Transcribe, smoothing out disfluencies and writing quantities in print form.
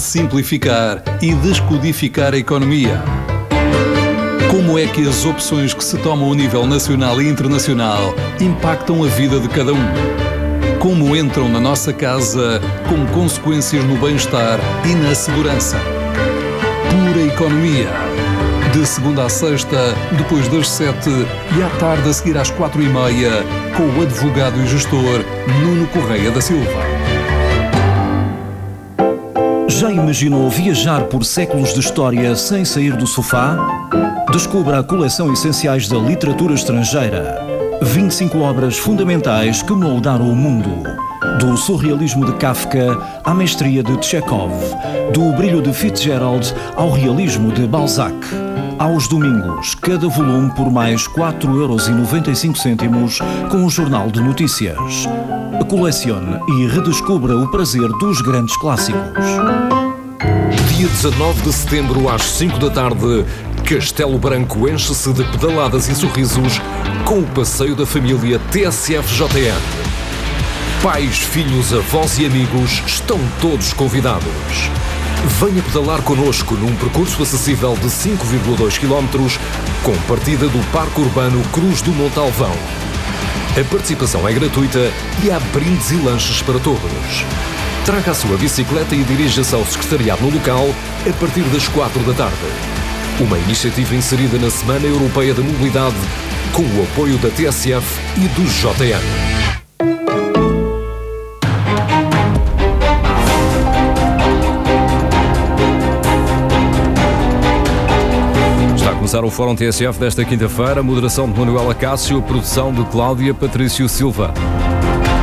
simplificar e descodificar a economia. Como é que as opções que se tomam a nível nacional e internacional impactam a vida de cada um? Como entram na nossa casa com consequências no bem-estar e na segurança? Pura Economia. De segunda à sexta, depois das 7 e à tarde a seguir às 4h30, com o advogado e gestor Nuno Correia da Silva. Já imaginou viajar por séculos de história sem sair do sofá? Descubra a coleção Essenciais da Literatura Estrangeira. 25 obras fundamentais que moldaram o mundo. Do surrealismo de Kafka à mestria de Chekhov. Do brilho de Fitzgerald ao realismo de Balzac. Aos domingos, cada volume por mais 4,95€ com o Jornal de Notícias. Colecione e redescubra o prazer dos grandes clássicos. Dia 19 de setembro, às 5 da tarde, Castelo Branco enche-se de pedaladas e sorrisos com o passeio da família TSF-JN. Pais, filhos, avós e amigos estão todos convidados. Venha pedalar connosco num percurso acessível de 5,2 km com partida do Parque Urbano Cruz do Montalvão. A participação é gratuita e há brindes e lanches para todos. Traga a sua bicicleta e dirija-se ao secretariado no local a partir das 4 da tarde. Uma iniciativa inserida na Semana Europeia da Mobilidade com o apoio da TSF e do JN. Começar o Fórum TSF desta quinta-feira, moderação de Manuela Cássio, produção de Cláudia Patrício Silva.